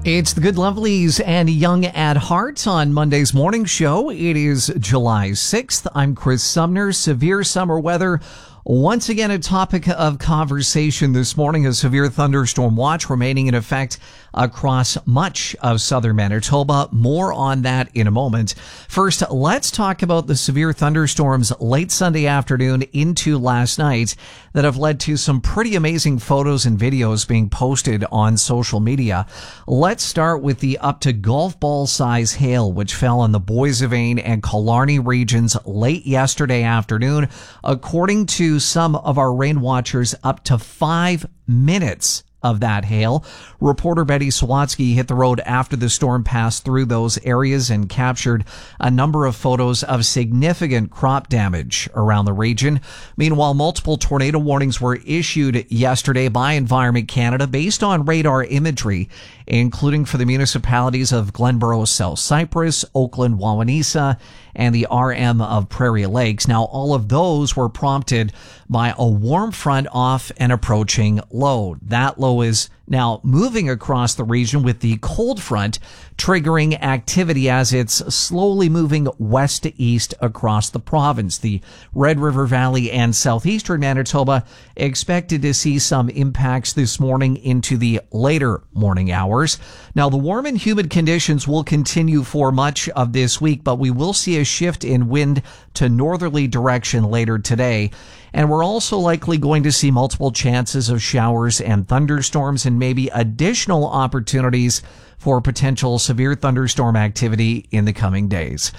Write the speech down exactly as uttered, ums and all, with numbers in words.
It's the Good Lovelies and Young at Heart on Monday's morning show. It is July sixth. I'm Chris Sumner. Severe summer weather. Once again, a topic of conversation this morning. A severe thunderstorm watch remaining in effect across much of southern Manitoba. More on that in a moment. First, let's talk about the severe thunderstorms late Sunday afternoon into last night that have led to some pretty amazing photos and videos being posted on social media. Let's start with the up to golf ball size hail which fell on the Boissevain and Killarney regions late yesterday afternoon. According to some of our rain watchers, up to five minutes of that hail. Reporter Betty Sawatsky hit the road after the storm passed through those areas and captured a number of photos of significant crop damage around the region. Meanwhile, multiple tornado warnings were issued yesterday by Environment Canada based on radar imagery, including for the municipalities of Glenborough, South Cypress, Oakland, Wawanesa, and the R M of Prairie Lakes. Now, all of those were prompted by a warm front off and approaching low. That low is now moving across the region with the cold front triggering activity as it's slowly moving west to east across the province. The Red River Valley and southeastern Manitoba expected to see some impacts this morning into the later morning hours. Now, the warm and humid conditions will continue for much of this week, but we will see a shift in wind to northerly direction later today. And we're also likely going to see multiple chances of showers and thunderstorms and maybe additional opportunities for potential severe thunderstorm activity in the coming days.